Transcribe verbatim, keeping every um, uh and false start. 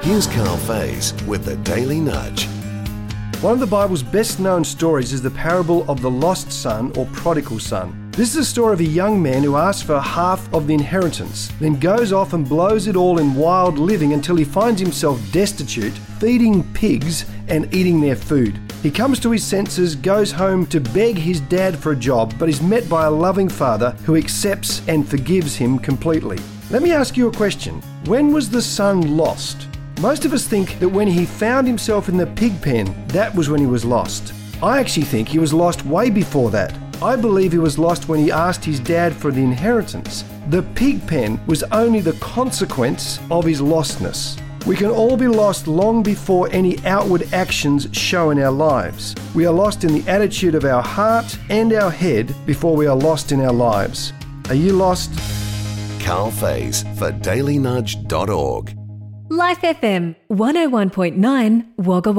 Here's Carl Faze with the Daily Nudge. One of the Bible's best-known stories is the parable of the lost son or prodigal son. This is a story of a young man who asks for half of the inheritance, then goes off and blows it all in wild living until he finds himself destitute, feeding pigs and eating their food. He comes to his senses, goes home to beg his dad for a job, but is met by a loving father who accepts and forgives him completely. Let me ask you a question. When was the son lost? Most of us think that when he found himself in the pig pen, that was when he was lost. I actually think he was lost way before that. I believe he was lost when he asked his dad for the inheritance. The pig pen was only the consequence of his lostness. We can all be lost long before any outward actions show in our lives. We are lost in the attitude of our heart and our head before we are lost in our lives. Are you lost? Carl Faze for daily nudge dot org. Life F M one oh one point nine Wagga